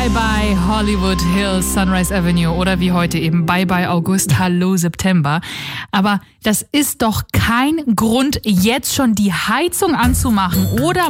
Bye bye Hollywood Hills, Sunrise Avenue oder wie heute eben Bye bye August, Hallo September. Aber das ist doch kein Grund, jetzt schon die Heizung anzumachen, oder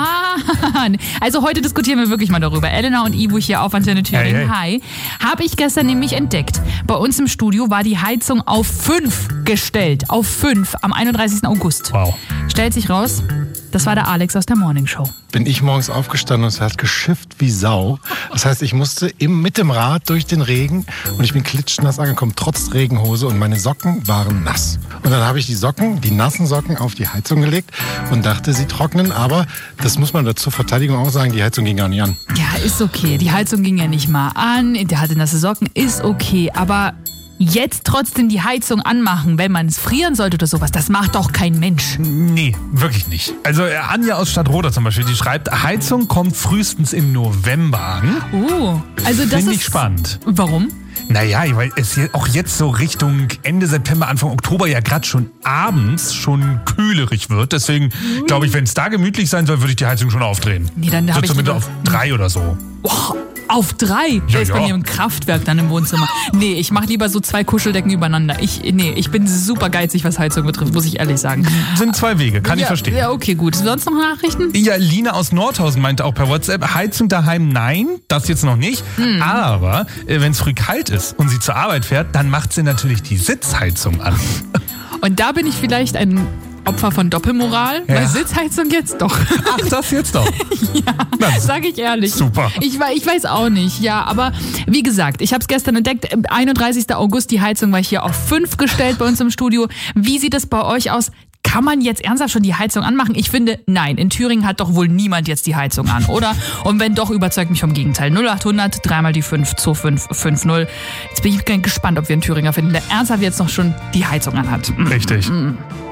Mann? Also heute diskutieren wir wirklich mal darüber. Elena und Ivo hier auf Antenne Thüringen. Hi. Habe ich gestern nämlich entdeckt. Bei uns im Studio war die Heizung auf 5 gestellt. Auf 5 am 31. August. Wow. Stellt sich raus, das war der Alex aus der Morning Show. Bin ich morgens aufgestanden und es hat geschifft wie Sau. Das heißt, ich musste mit dem Rad durch den Regen und ich bin klitschnass angekommen, trotz Regenhose, und meine Socken waren nass. Und dann habe ich die nassen Socken auf die Heizung gelegt und dachte, sie trocknen, aber das muss man zur Verteidigung auch sagen, die Heizung ging gar nicht an. Ja, ist okay. Die Heizung ging ja nicht mal an, der hatte nasse Socken, ist okay, aber jetzt trotzdem die Heizung anmachen, wenn man es frieren sollte oder sowas, das macht doch kein Mensch. Nee, wirklich nicht. Also Anja aus Stadtroda zum Beispiel, die schreibt, Heizung kommt frühestens im November an. Also das Finde ist ich spannend. Warum? Naja, weil es auch jetzt so Richtung Ende September, Anfang Oktober ja gerade schon abends schon kühlerig wird. Deswegen glaube ich, wenn es da gemütlich sein soll, würde ich die Heizung schon aufdrehen. Nee, dann habe ich zumindest auf 3 oder so. Auf 3? Der ist bei mir im Kraftwerk dann im Wohnzimmer. Nee, ich mache lieber so 2 Kuscheldecken übereinander. Ich bin super geizig, was Heizung betrifft, muss ich ehrlich sagen. Sind 2 Wege, kann ich verstehen. Ja, okay, gut. Sonst noch Nachrichten? Ja, Lina aus Nordhausen meinte auch per WhatsApp, Heizung daheim, nein, das jetzt noch nicht. Aber wenn es früh kalt ist und sie zur Arbeit fährt, dann macht sie natürlich die Sitzheizung an. Und da bin ich vielleicht ein Opfer von Doppelmoral, weil Sitzheizung jetzt doch. Ach, das jetzt doch? Ja, sag ich ehrlich. Super. Ich weiß auch nicht, ja, aber wie gesagt, ich habe es gestern entdeckt, 31. August, die Heizung war hier auf 5 gestellt bei uns im Studio. Wie sieht es bei euch aus? Kann man jetzt ernsthaft schon die Heizung anmachen? Ich finde, nein. In Thüringen hat doch wohl niemand jetzt die Heizung an, oder? Und wenn doch, überzeugt mich vom Gegenteil. 0800 3 mal die 5 2550. Jetzt bin ich gespannt, ob wir einen Thüringer finden, der ernsthaft jetzt noch schon die Heizung anhat. Richtig.